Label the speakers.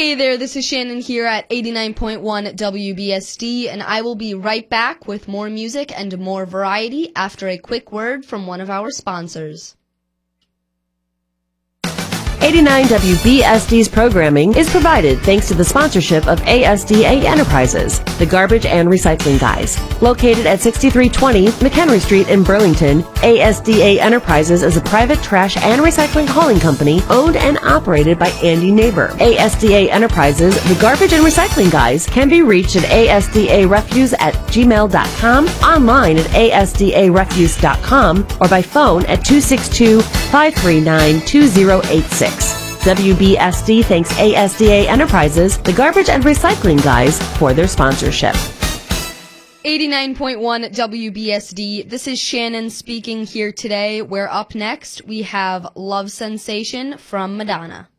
Speaker 1: Hey there, this is Shannon here at 89.1 WBSD, and I will be right back with more music and more variety after a quick word from one of our sponsors.
Speaker 2: 89 WBSD's programming is provided thanks to the sponsorship of ASDA Enterprises, the Garbage and Recycling Guys. Located at 6320 McHenry Street in Burlington, ASDA Enterprises is a private trash and recycling hauling company owned and operated by Andy Neighbor. ASDA Enterprises, the Garbage and Recycling Guys, can be reached at asdarefuse@gmail.com, online at asdarefuse.com, or by phone at 262-539-2086. WBSD thanks ASDA Enterprises, the Garbage and Recycling Guys, for their sponsorship.
Speaker 1: 89.1 WBSD, this is Shannon speaking here today, where up next we have Love Sensation from Madonna.